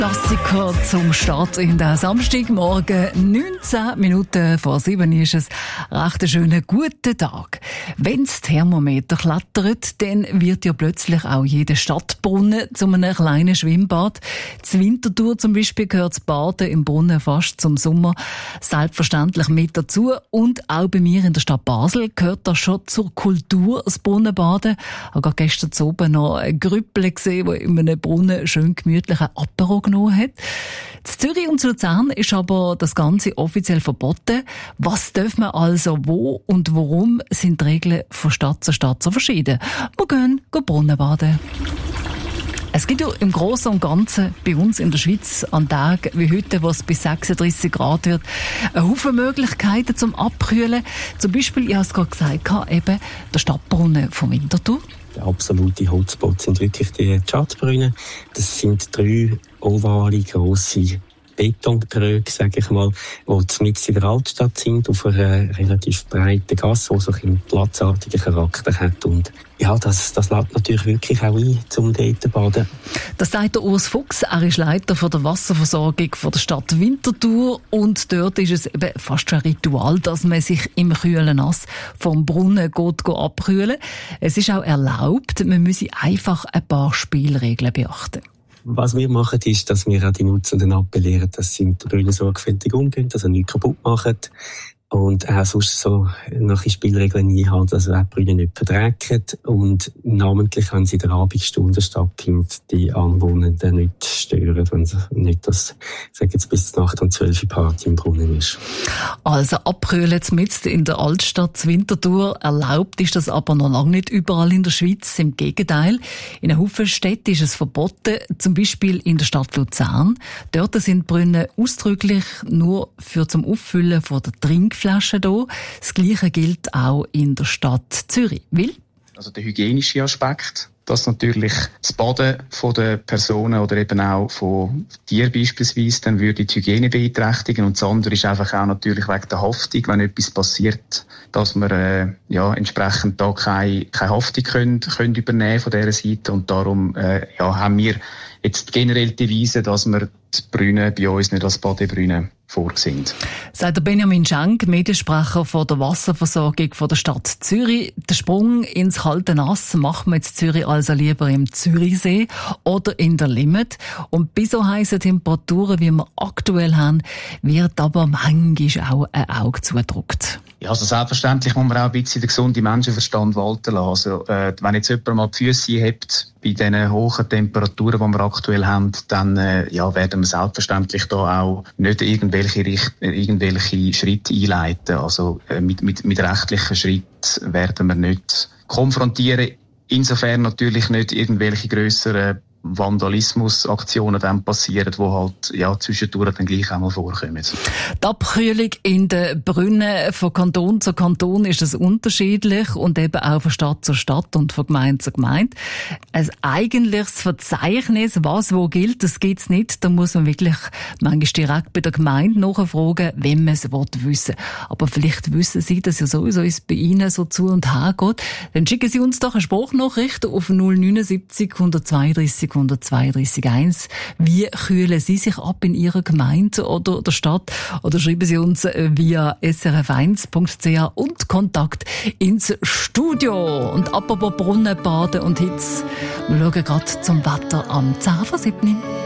Klassiker zum Start in den Samstagmorgen. 19 Minuten vor 7 ist es. Recht einen schönen guten Tag. Wenn das Thermometer klettert, dann wird ja plötzlich auch jeder Stadtbrunnen zu einem kleinen Schwimmbad. Zur Winterthur zum Beispiel gehört das Baden im Brunnen fast zum Sommer selbstverständlich mit dazu. Und auch bei mir in der Stadt Basel gehört das schon zur Kultur, das Brunnenbaden. Ich habe gestern oben noch ein Grüppel gesehen, der in einem Brunnen schön gemütlichen Apero genommen hat. In Zürich und Luzern ist aber das Ganze offiziell verboten. Was darf man also wo und warum sind die Regeln von Stadt zu Stadt so verschieden? Wir gehen Brunnen baden. Es gibt ja im Großen und Ganzen bei uns in der Schweiz an Tagen wie heute, wo es bis 36 Grad wird, eine Haufen Möglichkeiten zum Abkühlen. Zum Beispiel, ich habe es gerade gesagt, eben der Stadtbrunnen von Winterthur. Der absolute Hotspot sind wirklich die Schatzbrunnen. Das sind 3 ovale, grosse Betontröge, sage ich mal, die mitten in der Altstadt sind, auf einer relativ breiten Gasse, die so einen platzartigen Charakter hat. Und ja, das lädt natürlich wirklich auch ein, zum dort zu baden. Das sagt der Urs Fuchs. Er ist Leiter von der Wasserversorgung von der Stadt Winterthur. Und dort ist es eben fast schon ein Ritual, dass man sich im kühlen Nass vom Brunnen geht abkühlen. Es ist auch erlaubt, man müsse einfach ein paar Spielregeln beachten. Was wir machen, ist, dass wir auch die Nutzenden appellieren, dass sie mit der Brüne sorgfältig umgehen, dass sie nichts kaputt machen. Und auch sonst so nach den Spielregeln einhalten, dass die Brüne nicht verdrecken. Und namentlich, wenn sie in der Abendstunde stattfindet, die Anwohner nicht stören, wenn sie nicht das, sagen jetzt bis Nacht um 12 Uhr Party im Brunnen ist. Also abkühlen mitten in der Altstadt Winterthur. Erlaubt ist das aber noch lange nicht überall in der Schweiz. Im Gegenteil. In einem Haufen Städten ist es verboten. Zum Beispiel in der Stadt Luzern. Dort sind Brunnen ausdrücklich nur zum Auffüllen von der Trinkflasche da. Das Gleiche gilt auch in der Stadt Zürich. Will? Also der hygienische Aspekt, dass natürlich das Baden von den Personen oder eben auch von Tieren beispielsweise dann würde die Hygiene beeinträchtigen. Und das andere ist einfach auch natürlich wegen der Haftung, wenn etwas passiert, dass wir entsprechend da keine Haftung können übernehmen von dieser Seite. Und darum haben wir jetzt generell die Devise, dass wir die Brunnen bei uns nicht als Badebrünnen vorgesehen. Sagt der Benjamin Schenk, Mediensprecher von der Wasserversorgung von der Stadt Zürich. Den Sprung ins kalte Nass macht man in Zürich also lieber im Zürichsee oder in der Limmat. Und bei so heissen Temperaturen, wie wir aktuell haben, wird aber manchmal auch ein Auge zugedrückt. Ja, also selbstverständlich muss man auch ein bisschen den gesunden Menschenverstand walten lassen. Also, wenn jetzt jemand mal die Füsse hebt, bei diesen hohen Temperaturen, die wir aktuell haben, dann werden wir selbstverständlich da auch nicht irgendwelche Schritte einleiten. Also mit rechtlichen Schritten werden wir nicht konfrontieren. Insofern natürlich nicht irgendwelche grösseren Vandalismusaktionen dann passieren, die halt zwischendurch dann gleich einmal vorkommen. Die Abkühlung in den Brunnen von Kanton zu Kanton ist es unterschiedlich und eben auch von Stadt zu Stadt und von Gemeinde zu Gemeinde. Ein eigentliches Verzeichnis, was wo gilt, das gibt's nicht. Da muss man wirklich manchmal direkt bei der Gemeinde nachfragen, wenn man es wissen will. Aber vielleicht wissen Sie, dass ja sowieso es bei Ihnen so zu und her geht. Dann schicken Sie uns doch eine Sprachnachricht auf 079 132 132.1. Wie kühlen Sie sich ab in Ihrer Gemeinde oder der Stadt? Oder schreiben Sie uns via srf1.ch und Kontakt ins Studio. Und apropos Brunnen, Baden und Hitze, wir schauen gerade zum Wetter am 10.7.